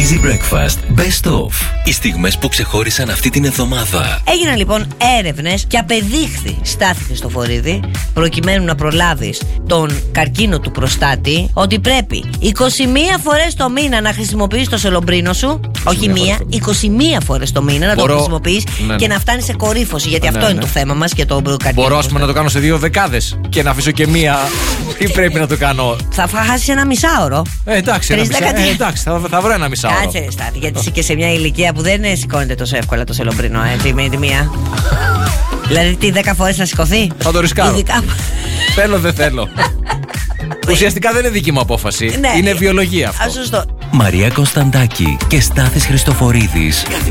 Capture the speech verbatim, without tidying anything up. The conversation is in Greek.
Easy Breakfast Best Of. Οι στιγμές που ξεχώρισαν αυτή την εβδομάδα. Έγιναν λοιπόν έρευνες και απεδείχθη, Στάθη Χριστοφορίδη, προκειμένου να προλάβεις τον καρκίνο του προστάτη, ότι πρέπει είκοσι μία φορές το μήνα να χρησιμοποιείς το σελομπρίνο σου. Όχι μία, είκοσι μία φορές το μήνα να Μπορώ... το χρησιμοποιείς, ναι, και ναι. να φτάνεις σε κορύφωση. Γιατί ναι, αυτό ναι. είναι το θέμα μας και το καρκίνο. Μπορώ ας πούμε να το κάνω σε δύο δεκάδες και να αφήσω και μία. Τι πρέπει να το κάνω? Θα χάσεις ένα μισάωρο. Ε, εντάξει, ένα μισά... ε, εντάξει θα, θα βρω ένα μισάωρο. Κάτσε, Στάθη, γιατί είσαι και σε μια ηλικία που δεν σηκώνεται τόσο εύκολα το σελομπρίνο, έτσι, με τη μία. Δηλαδή, τι, δέκα φορές να σηκωθεί? Θα το ρισκάρω. Ειδικά... Θέλω, δεν θέλω. Ουσιαστικά δεν είναι δική μου απόφαση. Ναι, είναι βιολογία αυτό. Α, σωστό. Μαρία Κωνσταντάκη και Στάθης Χριστοφορίδης.